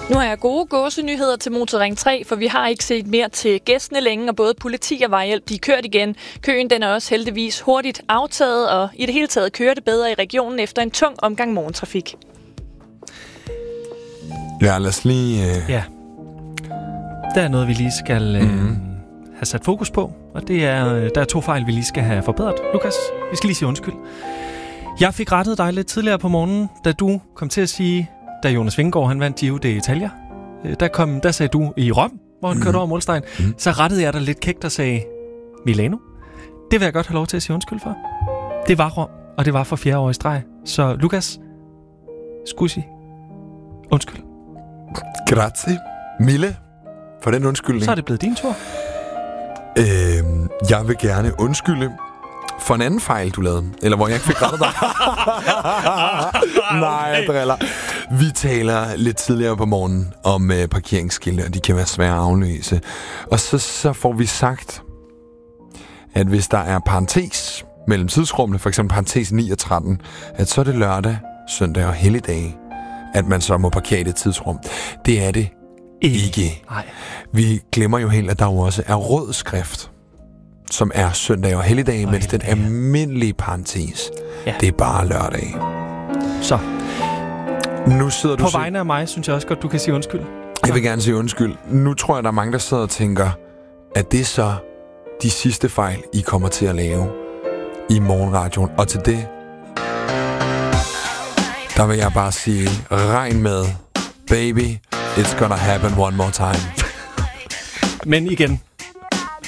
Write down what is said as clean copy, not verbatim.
Nu har jeg gode gåsenyheder til Motorring 3, for vi har ikke set mere til gæstene længe, og både politi og vejhjælp, de er kørt igen. Køen den er også heldigvis hurtigt aftaget, og i det hele taget kører det bedre i regionen efter en tung omgang morgentrafik. Ja, lad os lige... Ja. Der er noget, vi lige skal have sat fokus på, og det er, der er 2 fejl, vi lige skal have forbedret. Lukas, vi skal lige sige undskyld. Jeg fik rettet dig lidt tidligere på morgenen, da du kom til at sige, da Jonas Vingegaard han vandt Giro d'Italia. Der sagde du i Rom, hvor han kørte over målstregen. Så rettede jeg dig lidt kægt og sagde Milano. Det vil jeg godt have lov til at sige undskyld for. Det var Rom, og det var for 4. år i streg. Så Lukas, scusi, undskyld. Grazie, Mille, for den undskyldning. Så er det blevet din tur. Jeg vil gerne undskylde for en anden fejl, du lavede. Eller hvor jeg ikke fik rettet dig. Nej, jeg driller. Vi taler lidt tidligere på morgenen om parkeringsskilte, og de kan være svære at afløse. Og så får vi sagt, at hvis der er parentes mellem tidsrummene, for eksempel parentes 9 og 13, at så er det lørdag, søndag og helligdage, at man så må parkere i det tidsrum. Det er det ikke. Nej. Vi glemmer jo helt, at der jo også er rød skrift, som er søndag og helligdag, mens den almindelige parentes, det er bare lørdag. Så. Nu sidder du på vegne af mig, synes jeg også godt, du kan sige undskyld. Jeg vil gerne sige undskyld. Nu tror jeg, der er mange, der sidder og tænker, at det er så de sidste fejl, I kommer til at lave i morgenradioen. Og til det, der vil jeg bare sige, regn med, baby, it's gonna happen one more time. Men igen,